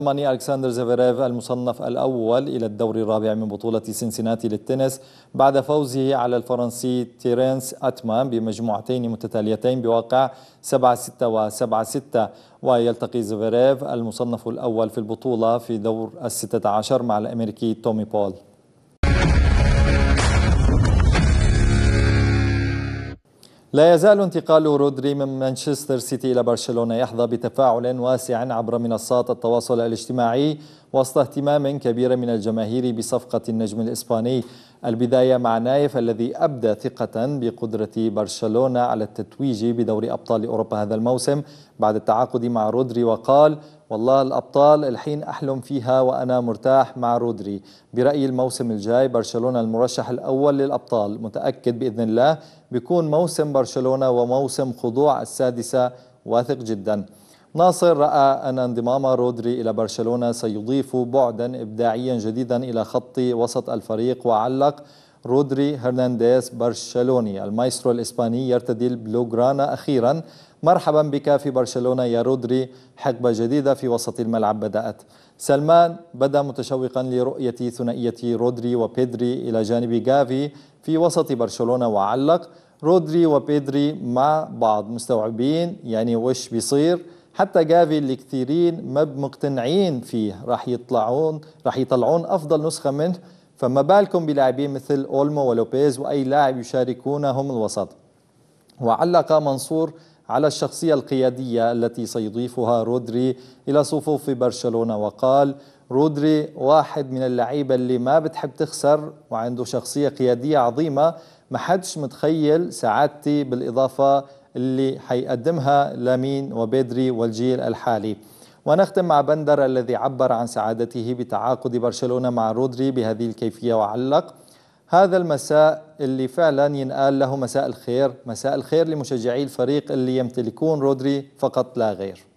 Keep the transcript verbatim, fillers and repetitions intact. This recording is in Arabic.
ألماني ألكسندر زيفيريف المصنف الأول إلى الدور الرابع من بطولة سنسناتي للتنس بعد فوزه على الفرنسي تيرنس أتمان بمجموعتين متتاليتين بواقع سبعة ستة وسبعة ستة. ويلتقي زيفيريف المصنف الأول في البطولة في دور الستة عشر مع الأمريكي تومي بول. لا يزال انتقال رودري من مانشستر سيتي إلى برشلونة يحظى بتفاعل واسع عبر منصات التواصل الاجتماعي وسط اهتمام كبير من الجماهير بصفقة النجم الإسباني. البداية مع نايف الذي أبدى ثقة بقدرة برشلونة على التتويج بدوري أبطال أوروبا هذا الموسم بعد التعاقد مع رودري، وقال: والله الأبطال الحين أحلم فيها وأنا مرتاح مع رودري. برأيي الموسم الجاي برشلونة المرشح الأول للأبطال، متأكد بإذن الله بيكون موسم برشلونة وموسم خضوع السادسة، واثق جدا. ناصر رأى أن انضمام رودري إلى برشلونة سيضيف بعدا إبداعيا جديدا إلى خط وسط الفريق، وعلق: رودري هرنانديز برشلوني، المايسترو الإسباني يرتدي البلوغرانا أخيرا. مرحبا بك في برشلونة يا رودري، حقبة جديدة في وسط الملعب بدأت. سلمان بدا متشوقا لرؤية ثنائية رودري وبيدري إلى جانب جافي في وسط برشلونة، وعلق: رودري وبيدري مع بعض مستوعبين يعني وش بيصير، حتى جافي اللي كثيرين ما مقتنعين فيه راح يطلعون راح يطلعون أفضل نسخة منه، فما بالكم بلاعبين مثل أولمو ولوبيز وأي لاعب يشاركونهم الوسط. وعلق منصور على الشخصية القيادية التي سيضيفها رودري إلى صفوف برشلونة، وقال: رودري واحد من اللعيبة اللي ما بتحب تخسر وعنده شخصية قيادية عظيمة، ما حدش متخيل سعادتي بالإضافة اللي حيقدمها لامين وبيدري والجيل الحالي. ونختم مع بندر الذي عبر عن سعادته بتعاقد برشلونة مع رودري بهذه الكيفية، وعلق: هذا المساء اللي فعلا ينقال له مساء الخير، مساء الخير لمشجعي الفريق اللي يمتلكون رودري فقط لا غير.